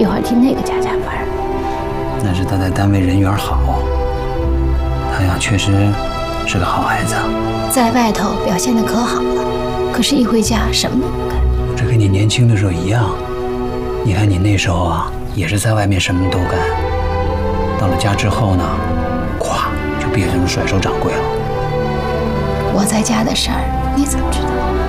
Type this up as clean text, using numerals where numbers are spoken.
一会儿替那个家加班。 那是他在单位人缘好，他呀确实是个好孩子。 在外头表现得可好了，可是一回家什么都不干。 这跟你年轻的时候一样，你看你那时候啊，也是在外面什么都干，到了家之后呢，咵就变成甩手掌柜了。 我在家的事儿你怎么知道？